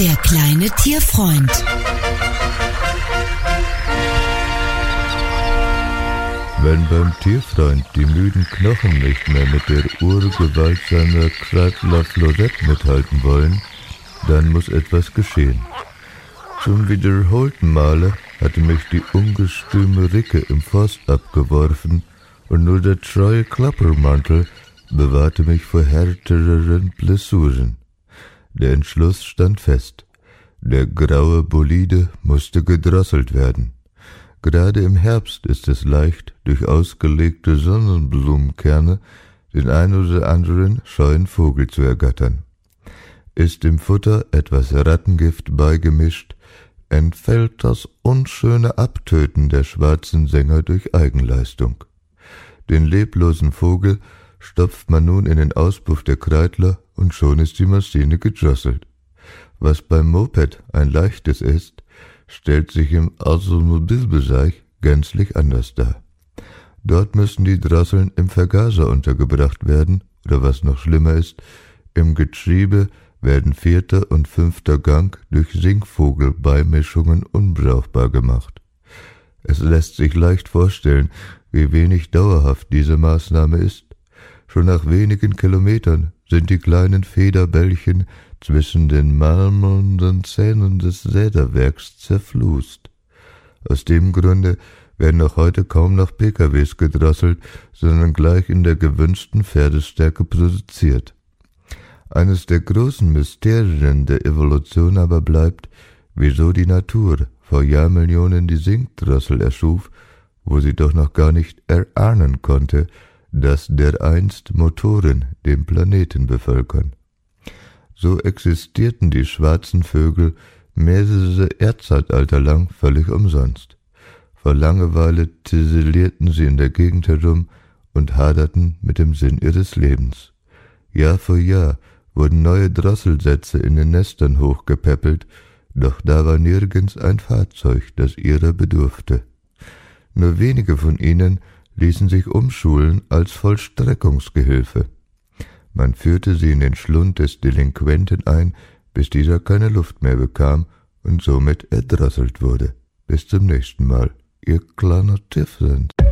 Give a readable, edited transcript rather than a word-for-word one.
Der kleine Tierfreund. Wenn beim Tierfreund die müden Knochen nicht mehr mit der Urgewalt seiner Kreidler Florette mithalten wollen, dann muss etwas geschehen. Zum wiederholten Male hatte mich die ungestüme Ricke im Forst abgeworfen und nur der treue Klappermantel bewahrte mich vor härtereren Blessuren. Der Entschluss stand fest. Der graue Bolide musste gedrosselt werden. Gerade im Herbst ist es leicht, durch ausgelegte Sonnenblumenkerne den ein oder anderen scheuen Vogel zu ergattern. Ist dem Futter etwas Rattengift beigemischt, entfällt das unschöne Abtöten der schwarzen Sänger durch Eigenleistung. Den leblosen Vogel stopft man nun in den Auspuff der Kreidler und schon ist die Maschine gedrosselt. Was beim Moped ein leichtes ist, stellt sich im Automobilbereich gänzlich anders dar. Dort müssen die Drosseln im Vergaser untergebracht werden, oder was noch schlimmer ist, im Getriebe werden 4. und 5. Gang durch Singvogelbeimischungen unbrauchbar gemacht. Es lässt sich leicht vorstellen, wie wenig dauerhaft diese Maßnahme ist. Schon nach wenigen Kilometern sind die kleinen Federbällchen zwischen den marmernden Zähnen des Säderwerks zerflust. Aus dem Grunde werden auch heute kaum noch PKWs gedrosselt, sondern gleich in der gewünschten Pferdestärke produziert. Eines der großen Mysterien der Evolution aber bleibt, wieso die Natur vor Jahrmillionen die Singdrossel erschuf, wo sie doch noch gar nicht erahnen konnte, dass dereinst Motoren den Planeten bevölkern. So existierten die schwarzen Vögel mehrere Erdzeitalter lang völlig umsonst. Vor Langeweile ziselierten sie in der Gegend herum und haderten mit dem Sinn ihres Lebens. Jahr für Jahr wurden neue Drosselsätze in den Nestern hochgepäppelt, doch da war nirgends ein Fahrzeug, das ihrer bedurfte. Nur wenige von ihnen ließen sich umschulen als Vollstreckungsgehilfe. Man führte sie in den Schlund des Delinquenten ein, bis dieser keine Luft mehr bekam und somit erdrosselt wurde. Bis zum nächsten Mal, Ihr kleiner Tierfreund.